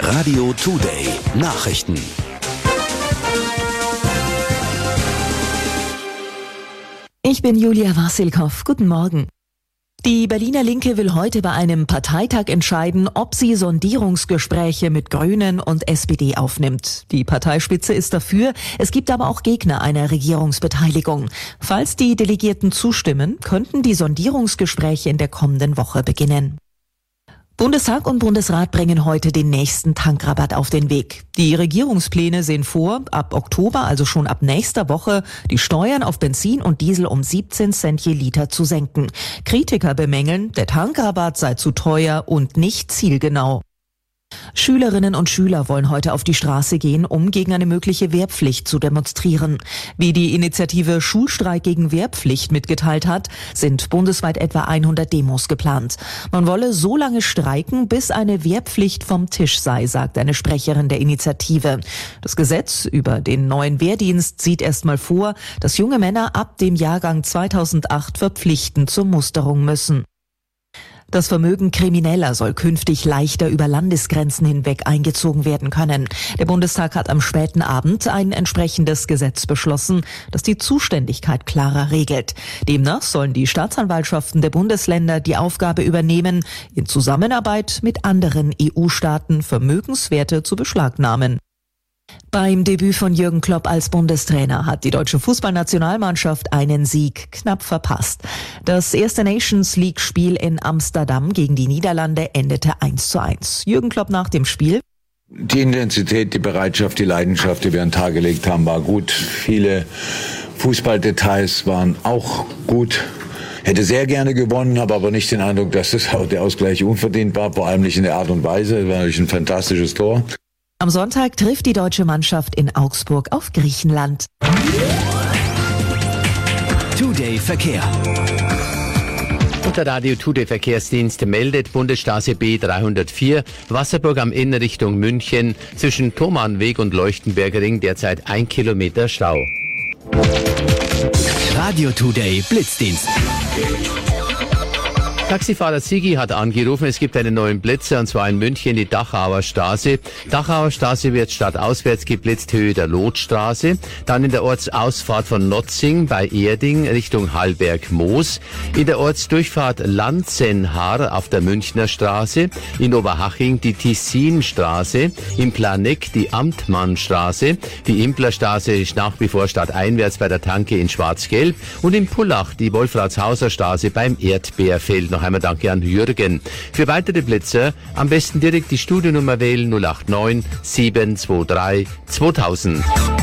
Radio Today Nachrichten. Ich bin Julia Wasilkow. Guten Morgen. Die Berliner Linke will heute bei einem Parteitag entscheiden, ob sie Sondierungsgespräche mit Grünen und SPD aufnimmt. Die Parteispitze ist dafür, es gibt aber auch Gegner einer Regierungsbeteiligung. Falls die Delegierten zustimmen, könnten die Sondierungsgespräche in der kommenden Woche beginnen. Bundestag und Bundesrat bringen heute den nächsten Tankrabatt auf den Weg. Die Regierungspläne sehen vor, ab Oktober, also schon ab nächster Woche, die Steuern auf Benzin und Diesel um 17 Cent je Liter zu senken. Kritiker bemängeln, der Tankrabatt sei zu teuer und nicht zielgenau. Schülerinnen und Schüler wollen heute auf die Straße gehen, um gegen eine mögliche Wehrpflicht zu demonstrieren. Wie die Initiative Schulstreik gegen Wehrpflicht mitgeteilt hat, sind bundesweit etwa 100 Demos geplant. Man wolle so lange streiken, bis eine Wehrpflicht vom Tisch sei, sagt eine Sprecherin der Initiative. Das Gesetz über den neuen Wehrdienst sieht erstmal vor, dass junge Männer ab dem Jahrgang 2008 verpflichtend zur Musterung müssen. Das Vermögen Krimineller soll künftig leichter über Landesgrenzen hinweg eingezogen werden können. Der Bundestag hat am späten Abend ein entsprechendes Gesetz beschlossen, das die Zuständigkeit klarer regelt. Demnach sollen die Staatsanwaltschaften der Bundesländer die Aufgabe übernehmen, in Zusammenarbeit mit anderen EU-Staaten Vermögenswerte zu beschlagnahmen. Beim Debüt von Jürgen Klopp als Bundestrainer hat die deutsche Fußballnationalmannschaft einen Sieg knapp verpasst. Das erste Nations-League-Spiel in Amsterdam gegen die Niederlande endete 1:1. Jürgen Klopp nach dem Spiel: Die Intensität, die Bereitschaft, die Leidenschaft, die wir an den Tag gelegt haben, war gut. Viele Fußballdetails waren auch gut. Hätte sehr gerne gewonnen, habe aber nicht den Eindruck, dass der Ausgleich unverdient war, vor allem nicht in der Art und Weise. Es war natürlich ein fantastisches Tor. Am Sonntag trifft die deutsche Mannschaft in Augsburg auf Griechenland. Today Verkehr. Der Radio Today Verkehrsdienst meldet Bundesstraße B304 Wasserburg am Inn Richtung München zwischen Thomannweg und Leuchtenberger Ring derzeit 1 Kilometer Stau. Radio Today Blitzdienst. Taxifahrer Sigi hat angerufen, es gibt einen neuen Blitzer, und zwar in München die Dachauer Straße. Dachauer Straße wird stadtauswärts geblitzt, Höhe der Lotstraße. Dann in der Ortsausfahrt von Notzing bei Erding Richtung Hallberg-Moos. In der Ortsdurchfahrt Lanzenhaar auf der Münchner Straße. In Oberhaching die Tissinstraße. In Planegg die Amtmannstraße. Die Implerstraße ist nach wie vor stadteinwärts bei der Tanke in Schwarz-Gelb. Und in Pullach die Wolfratshauser Straße beim Erdbeerfeld. Noch einmal danke an Jürgen. Für weitere Blitzer am besten direkt die Studionummer wählen 089 723 2000.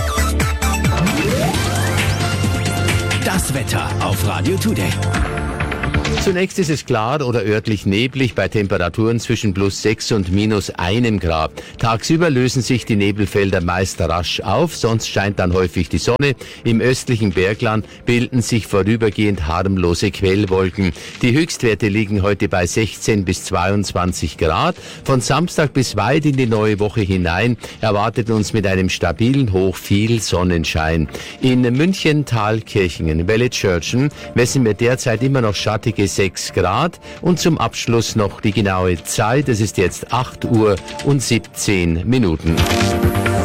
Das Wetter auf Radio Today. Zunächst ist es klar oder örtlich neblig bei Temperaturen zwischen +6 und -1 Grad. Tagsüber lösen sich die Nebelfelder meist rasch auf, sonst scheint dann häufig die Sonne. Im östlichen Bergland bilden sich vorübergehend harmlose Quellwolken. Die Höchstwerte liegen heute bei 16 bis 22 Grad. Von Samstag bis weit in die neue Woche hinein erwartet uns mit einem stabilen Hoch viel Sonnenschein. In München, Thalkirchen, Wellitzschörtchen messen wir derzeit immer noch schattige 6 Grad und zum Abschluss noch die genaue Zeit. Es ist jetzt 8 Uhr und 17 Minuten.